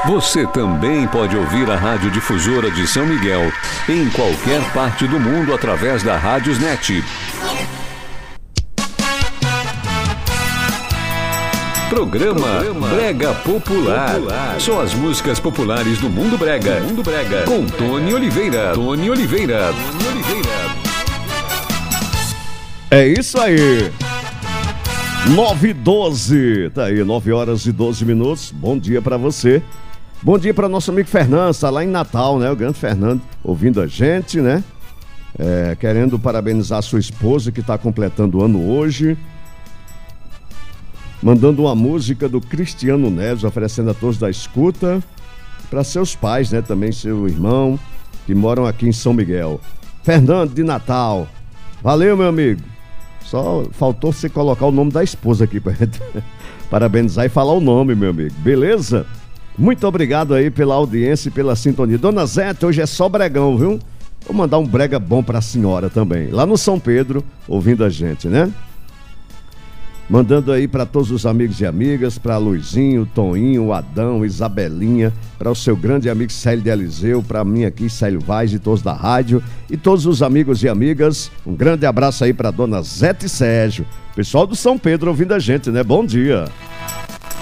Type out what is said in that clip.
Você também pode ouvir a Rádio Difusora de São Miguel em qualquer parte do mundo através da Rádiosnet. Programa Brega Popular. Só as músicas populares do Mundo Brega. Com Tony Oliveira. É isso aí. 9h12. Tá aí, 9 horas e 12 minutos. Bom dia pra você. Bom dia para nosso amigo Fernando, está lá em Natal, né? O grande Fernando ouvindo a gente, né? Querendo parabenizar a sua esposa que está completando o ano hoje. Mandando uma música do Cristiano Neves, oferecendo a todos da escuta. Para seus pais, né? Também seu irmão, que moram aqui em São Miguel. Fernando de Natal. Valeu, meu amigo. Só faltou você colocar o nome da esposa aqui para gente parabenizar e falar o nome, meu amigo. Beleza? Muito obrigado aí pela audiência e pela sintonia. Dona Zete, hoje é só bregão, viu? Vou mandar um brega bom pra senhora também. Lá no São Pedro, ouvindo a gente, né? Mandando aí para todos os amigos e amigas, para Luizinho, Toninho, Adão, Isabelinha, para o seu grande amigo Célio de Eliseu, para mim aqui, Célio Vaz e todos da rádio, e todos os amigos e amigas. Um grande abraço aí para Dona Zete Sérgio. Pessoal do São Pedro ouvindo a gente, né? Bom dia.